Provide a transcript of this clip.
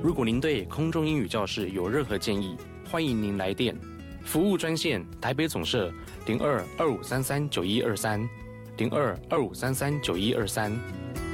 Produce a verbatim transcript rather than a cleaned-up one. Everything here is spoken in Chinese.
如果您对空中英语教室有任何建议，欢迎您来电。服务专线台北总社零二二五三三九一二三零二二五三三九一二三。